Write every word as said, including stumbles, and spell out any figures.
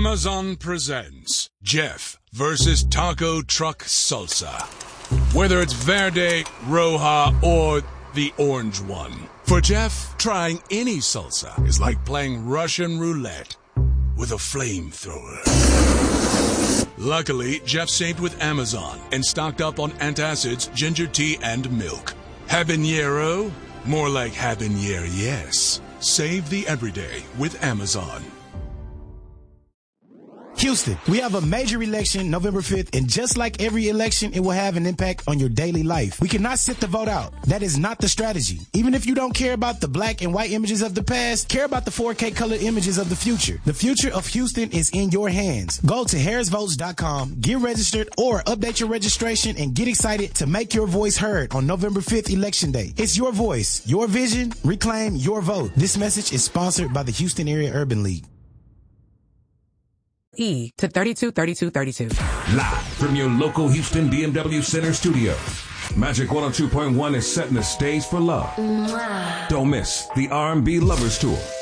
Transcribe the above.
Amazon presents Jeff versus Taco Truck Salsa. Whether it's Verde, Roja, or the orange one. For Jeff, trying any salsa is like playing Russian roulette with a flamethrower. Luckily, Jeff saved with Amazon and stocked up on antacids, ginger tea, and milk. Habanero? More like habanero, yes. Save the everyday with Amazon. Houston, we have a major election November fifth, and just like every election, it will have an impact on your daily life. We cannot sit the vote out. That is not the strategy. Even if you don't care about the black and white images of the past, care about the four K color images of the future. The future of Houston is in your hands. Go to harris votes dot com, get registered, or update your registration and get excited to make your voice heard on November fifth, Election Day. It's your voice, your vision, reclaim your vote. This message is sponsored by the Houston Area Urban League. E to thirty-two thirty-two thirty-two. Live from your local Houston B M W Center studio. Magic one oh two point one is setting the stage for love. Mwah. Don't miss the R and B Lovers Tour.